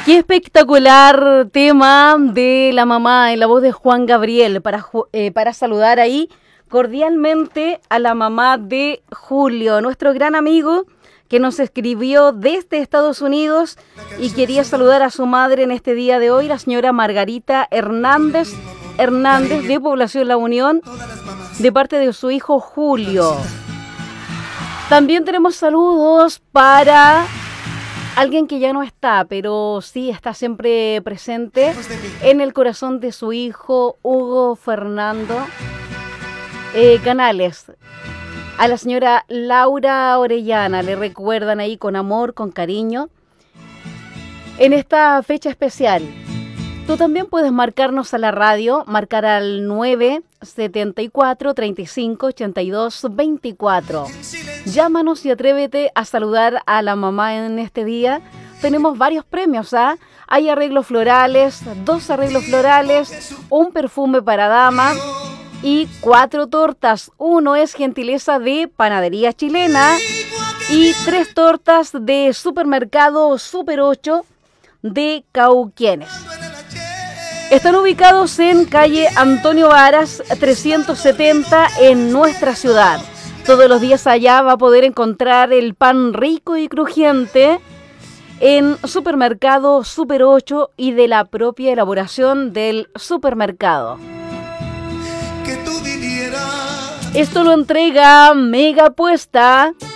Qué espectacular tema de la mamá en la voz de Juan Gabriel para saludar ahí cordialmente a la mamá de Julio, nuestro gran amigo que nos escribió desde Estados Unidos y quería saludar a su madre en este día de hoy, la señora Margarita Hernández de Población La Unión, de parte de su hijo Julio. También tenemos saludos para alguien que ya no está, pero sí está siempre presente en el corazón de su hijo Hugo Fernando Canales. A la señora Laura Orellana le recuerdan ahí con amor, con cariño, en esta fecha especial. Tú también puedes marcarnos a la radio, marcar al 974 35 82 24. Llámanos y atrévete a saludar a la mamá en este día. Tenemos varios premios, ¿ah? Hay arreglos florales, 2 arreglos florales, un perfume para dama y 4 tortas. 1 es gentileza de Panadería Chilena y 3 tortas de Supermercado Super 8 de Cauquienes. Están ubicados en calle Antonio Varas 370 en nuestra ciudad. Todos los días allá va a poder encontrar el pan rico y crujiente en Supermercado Super 8 y de la propia elaboración del supermercado. Esto lo entrega Mega Apuesta.